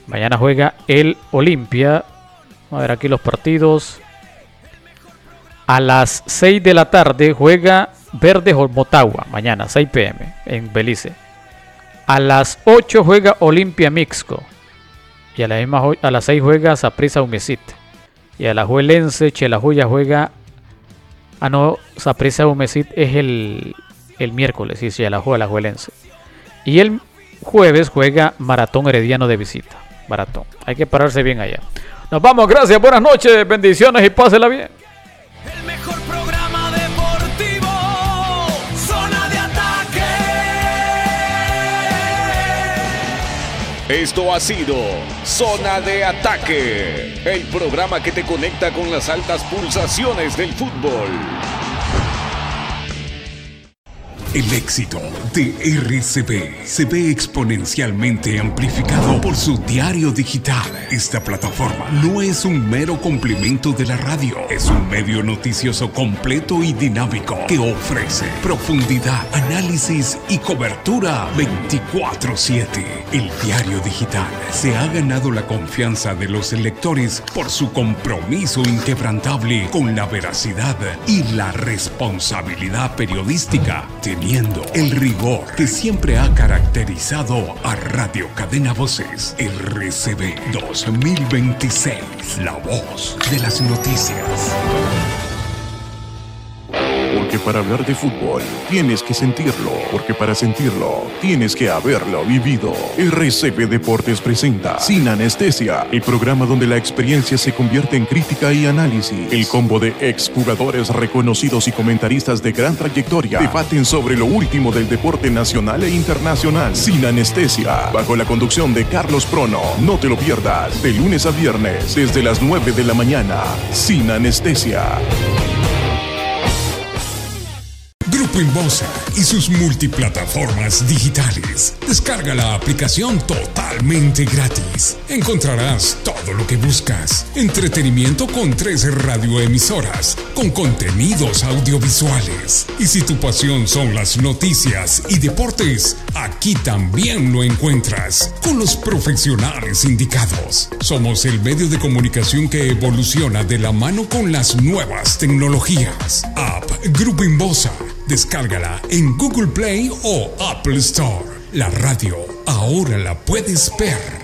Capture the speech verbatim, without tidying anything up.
Mañana juega el Olimpia. Vamos a ver aquí los partidos. A las seis de la tarde juega Verdes Motagua. Mañana, seis p m en Belice. A las ocho juega Olimpia Mixco. Y a, la misma, a las seis juega Saprissa Humesit. Y a la Juelense Chelajuya juega. Ah, no, Saprissa Humesit es el, el miércoles. Sí, sí, a la Juelense. Y el jueves juega Maratón Herediano de visita. Maratón. Hay que pararse bien allá. Nos vamos, gracias, buenas noches, bendiciones y pásela bien. El mejor programa deportivo, Zona de Ataque. Esto ha sido Zona de Ataque, el programa que te conecta con las altas pulsaciones del fútbol. El éxito de R C B se ve exponencialmente amplificado por su diario digital. Esta plataforma no es un mero complemento de la radio, es un medio noticioso completo y dinámico que ofrece profundidad, análisis y cobertura veinticuatro siete. El diario digital se ha ganado la confianza de los lectores por su compromiso inquebrantable con la veracidad y la responsabilidad periodística, teniendo el rigor que siempre ha caracterizado a Radio Cadena Voces. R C B dos mil veintiséis, la voz de las noticias. Porque para hablar de fútbol tienes que sentirlo, porque para sentirlo tienes que haberlo vivido. R C B Deportes presenta Sin Anestesia, el programa donde la experiencia se convierte en crítica y análisis. El combo de exjugadores reconocidos y comentaristas de gran trayectoria debaten sobre lo último del deporte nacional e internacional. Sin Anestesia, bajo la conducción de Carlos Prono. No te lo pierdas, de lunes a viernes, desde las nueve de la mañana. Sin Anestesia. Grupo Inbosa y sus multiplataformas digitales. Descarga la aplicación totalmente gratis. Encontrarás todo lo que buscas. Entretenimiento con tres radioemisoras, con contenidos audiovisuales. Y si tu pasión son las noticias y deportes, aquí también lo encuentras, con los profesionales indicados. Somos el medio de comunicación que evoluciona de la mano con las nuevas tecnologías. App Grupo Inbosa. Descárgala en Google Play o Apple Store. La radio ahora la puedes ver.